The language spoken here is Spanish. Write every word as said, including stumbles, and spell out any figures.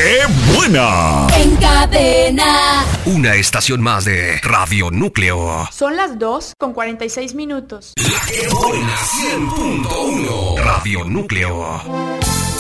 ¡Qué buena! En cadena. Una estación más de Radio Núcleo. Son las dos con cuarenta y seis minutos. La que buena cien punto uno. Radio Núcleo.